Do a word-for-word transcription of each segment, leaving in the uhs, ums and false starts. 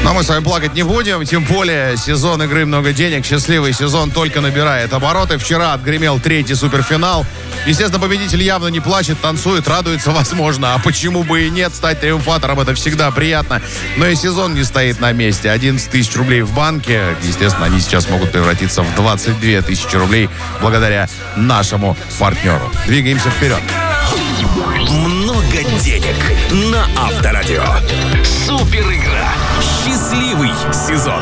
Но мы с вами плакать не будем, тем более сезон игры «Много денег», счастливый сезон только набирает обороты. Вчера отгремел третий суперфинал. Естественно, победитель явно не плачет, танцует, радуется, возможно. А почему бы и нет? Стать триумфатором — это всегда приятно. Но и сезон не стоит на месте. одиннадцать тысяч рублей в банке. Естественно, они сейчас могут превратиться в двадцать две тысячи рублей благодаря нашему партнеру. Двигаемся вперед. Много денег на Авторадио. Супер игра. Счастливый сезон.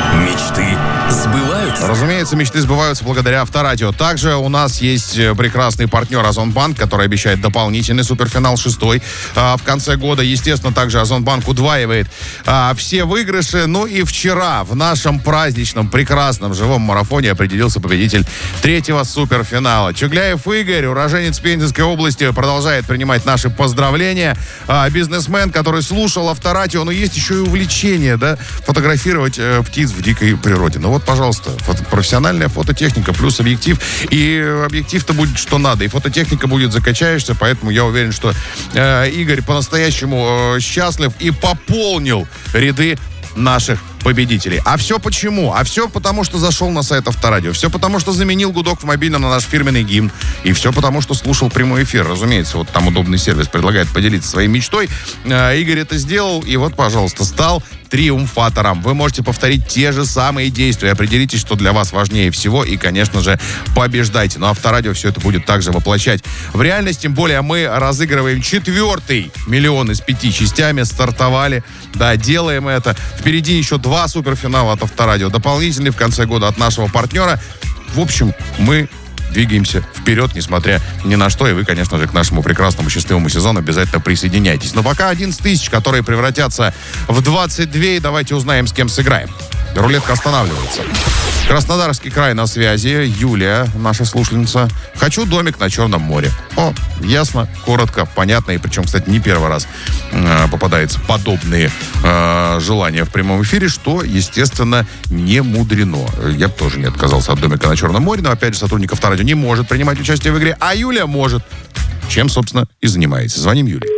Мечты сбываются. Разумеется, мечты сбываются благодаря Авторадио. Также у нас есть прекрасный партнер Озонбанк, который обещает дополнительный суперфинал шестой а, в конце года. Естественно, также Озонбанк удваивает а, все выигрыши. Ну и вчера в нашем праздничном, прекрасном живом марафоне определился победитель третьего суперфинала. Чугляев Игорь, уроженец Пензенской области, продолжает принимать наши поздравления. А, бизнесмен, который слушал Авторадио, но есть еще и увлечение, да, фотографировать э, птиц в дикой природе. Ну вот, пожалуйста, фото, профессиональная фототехника плюс объектив. И объектив-то будет что надо, и фототехника будет закачаешься, поэтому я уверен, что э, Игорь по-настоящему э, счастлив и пополнил ряды наших победителей. А все почему? А все потому, что зашел на сайт Авторадио. Все потому, что заменил гудок в мобильном на наш фирменный гимн. И все потому, что слушал прямой эфир. Разумеется, вот там удобный сервис предлагает поделиться своей мечтой. Э, Игорь это сделал, и вот, пожалуйста, стал триумфатором. Вы можете повторить те же самые действия. Определитесь, что для вас важнее всего, и, конечно же, побеждайте. Но Авторадио все это будет также воплощать в реальность. Тем более мы разыгрываем четвертый миллион из пяти частями. Стартовали. Да, делаем это. Впереди еще два суперфинала от Авторадио. Дополнительный в конце года от нашего партнера. В общем, мы двигаемся вперед, несмотря ни на что. И вы, конечно же, к нашему прекрасному счастливому сезону обязательно присоединяйтесь. Но пока одиннадцать тысяч, которые превратятся в двадцать два. И давайте узнаем, с кем сыграем. Рулетка останавливается. Краснодарский край на связи. Юлия, наша слушательница. Хочу домик на Черном море. О, ясно, коротко, понятно. И причем, кстати, не первый раз э, попадаются подобные э, желания в прямом эфире, что, естественно, не мудрено. Я бы тоже не отказался от домика на Черном море, но, опять же, сотрудник Авторадио не может принимать участие в игре, а Юлия может. Чем, собственно, и занимается. Звоним Юлии.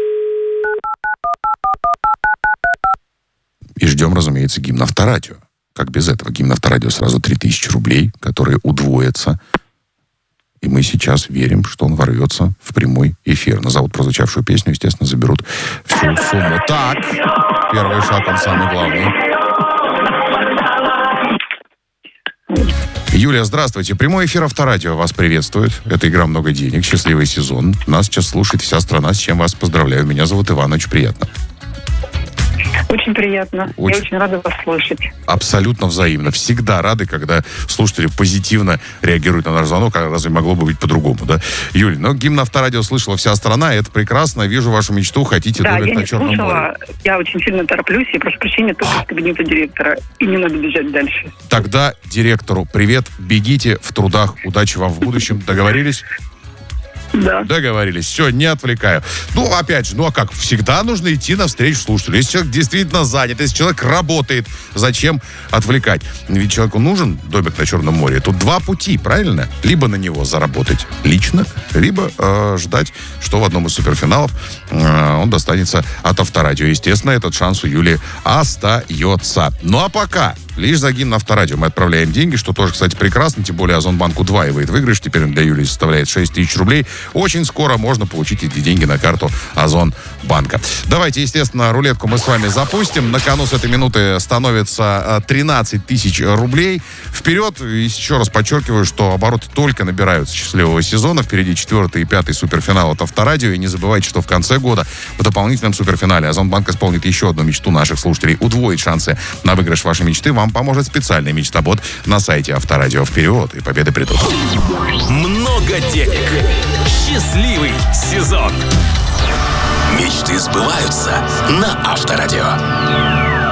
И ждем, разумеется, гимн Авторадио. Как без этого? Гимн Авторадио сразу три тысячи рублей, которые удвоятся. И мы сейчас верим, что он ворвется в прямой эфир. Назовут прозвучавшую песню, естественно, заберут всю сумму. Так, первый шаг, он самый главный. Юлия, здравствуйте. Прямой эфир Авторадио вас приветствует. Это игра «Много денег», счастливый сезон. Нас сейчас слушает вся страна, с чем вас поздравляю. Меня зовут Иван, очень приятно. Очень приятно. Очень. Я очень рада вас слышать. Абсолютно взаимно. Всегда рады, когда слушатели позитивно реагируют на наш звонок. А разве могло бы быть по-другому, да? Юль, ну, гимн Авторадио слышала вся страна, и это прекрасно. Вижу вашу мечту. Хотите да, домик на Черном слушала, море. Я очень сильно тороплюсь, и прошу прощения только из кабинета директора. И не надо бежать дальше. Тогда директору привет. Бегите в трудах. Удачи вам в будущем. Договорились? Да. Договорились. Все, не отвлекаю. Ну, опять же, ну а как? Всегда нужно идти навстречу слушателю. Если человек действительно занят, если человек работает, зачем отвлекать? Ведь человеку нужен домик на Черном море. Тут два пути, правильно? Либо на него заработать лично, либо э, ждать, что в одном из суперфиналов э, он достанется от Авторадио. Естественно, этот шанс у Юлии остается. Ну а пока лишь за гимн Авторадио мы отправляем деньги, что тоже, кстати, прекрасно. Тем более Озонбанк удваивает выигрыш. Теперь он для Юлии составляет шесть тысяч рублей. Очень скоро можно получить эти деньги на карту Озонбанка. Давайте, естественно, рулетку мы с вами запустим. На кону с этой минуты становится тринадцать тысяч рублей. Вперед! И еще раз подчеркиваю, что обороты только набираются счастливого сезона. Впереди четвертый и пятый суперфинал от Авторадио. И не забывайте, что в конце года в дополнительном суперфинале Озонбанк исполнит еще одну мечту наших слушателей. Удвоить шансы на выигрыш вашей мечты вам поможет специальный мечтобот на сайте Авторадио. Вперед, и победы придут. Много денег. Счастливый сезон. Мечты сбываются на Авторадио.